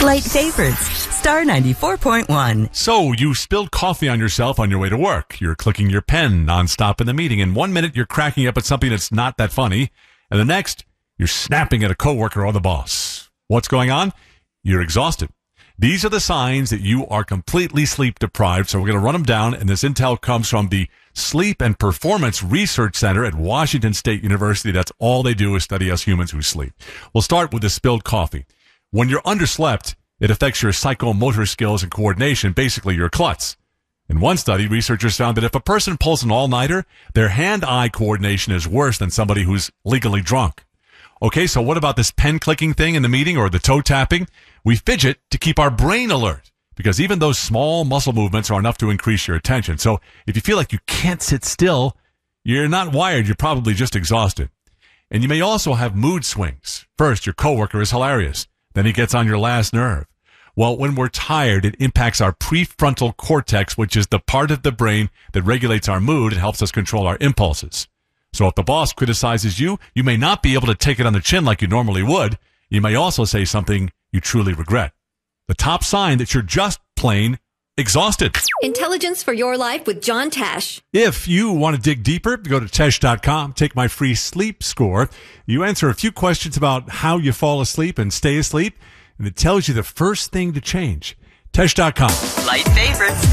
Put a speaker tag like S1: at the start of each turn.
S1: Light favorites. Star 94.1.
S2: So, you spilled coffee on yourself on your way to work. You're clicking your pen nonstop in the meeting. In 1 minute, you're cracking up at something that's not that funny. And the next, you're snapping at a coworker or the boss. What's going on? You're exhausted. These are the signs that you are completely sleep deprived. So we're going to run them down. And this intel comes from the Sleep and Performance Research Center at Washington State University. That's all they do is study us humans who sleep. We'll start with the spilled coffee. When you're underslept, it affects your psychomotor skills and coordination, basically your klutz. In one study, researchers found that if a person pulls an all-nighter, their hand-eye coordination is worse than somebody who's legally drunk. Okay, so what about this pen-clicking thing in the meeting or the toe-tapping? We fidget to keep our brain alert because even those small muscle movements are enough to increase your attention. So if you feel like you can't sit still, you're not wired, you're probably just exhausted. And you may also have mood swings. First, your coworker is hilarious. Then he gets on your last nerve. Well, when we're tired, it impacts our prefrontal cortex, which is the part of the brain that regulates our mood and helps us control our impulses. So if the boss criticizes you, you may not be able to take it on the chin like you normally would. You may also say something you truly regret. The top sign that you're just plain exhausted.
S3: Intelligence for your life with John Tesh.
S2: If you want to dig deeper, go to Tesh.com, take my free sleep score. You answer a few questions about how you fall asleep and stay asleep, and it tells you the first thing to change. Tesh.com.
S1: Light favorites.